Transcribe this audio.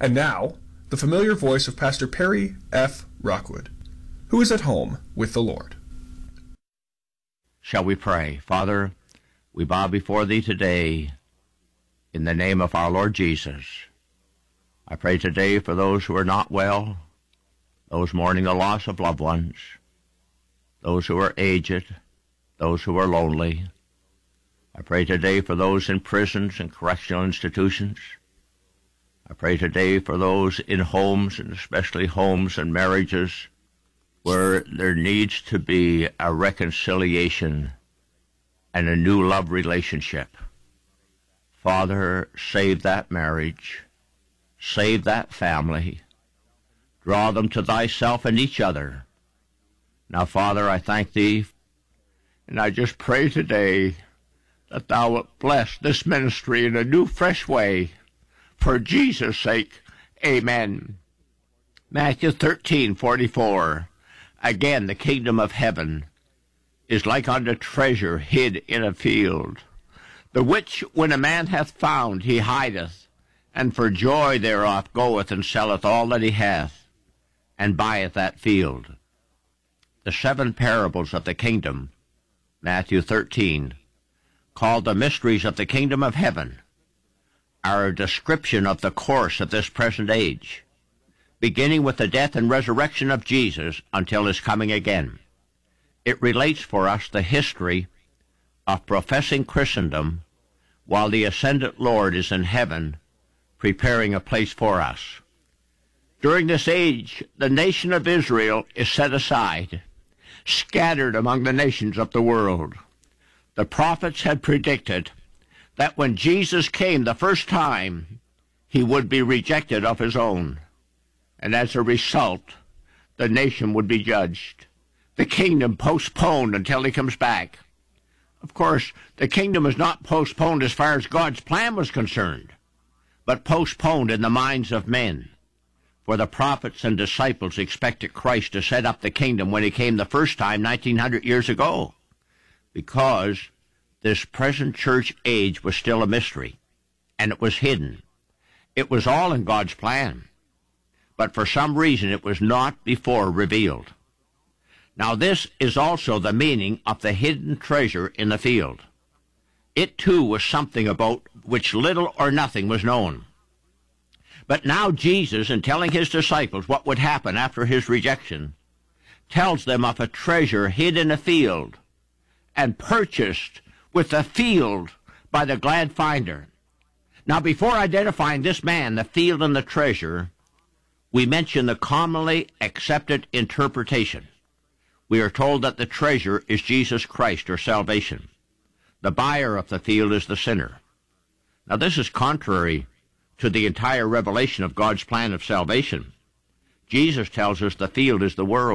And now, the familiar voice of Pastor Perry F. Rockwood, who is at home with the Lord. Shall we pray? Father, we bow before Thee today in the name of our Lord Jesus. I pray today for those who are not well, those mourning the loss of loved ones, those who are aged, those who are lonely. I pray today for those in prisons and correctional institutions. I pray today for those in homes, and especially homes and marriages, where there needs to be a reconciliation and a new love relationship. Father, save that marriage, save that family, draw them to Thyself and each other. Now, Father, I thank Thee, and I just pray today that Thou wilt bless this ministry in a new, fresh way. For Jesus' sake, amen. Matthew 13:44. Again, the kingdom of heaven is like unto treasure hid in a field, the which when a man hath found, he hideth, and for joy thereof goeth and selleth all that he hath, and buyeth that field. The 7 parables of the kingdom, Matthew 13, called the mysteries of the kingdom of heaven, are a description of the course of this present age, beginning with the death and resurrection of Jesus until His coming again. It relates for us the history of professing Christendom while the ascended Lord is in heaven preparing a place for us. During this age, the nation of Israel is set aside, scattered among the nations of the world. The prophets had predicted that when Jesus came the first time, He would be rejected of His own, and as a result, the nation would be judged, the kingdom postponed until He comes back. Of course, the kingdom is not postponed as far as God's plan was concerned, but postponed in the minds of men. For the prophets and disciples expected Christ to set up the kingdom when He came the first time 1900 years ago, because this present church age was still a mystery, and it was hidden. It was all in God's plan, but for some reason it was not before revealed. Now this is also the meaning of the hidden treasure in the field. It too was something about which little or nothing was known. But now Jesus, in telling His disciples what would happen after His rejection, tells them of a treasure hid in a field and purchased with the field by the glad finder. Now, before identifying this man, the field, and the treasure, we mention the commonly accepted interpretation. We are told that the treasure is Jesus Christ, or salvation. The buyer of the field is the sinner. Now, this is contrary to the entire revelation of God's plan of salvation. Jesus tells us the field is the world.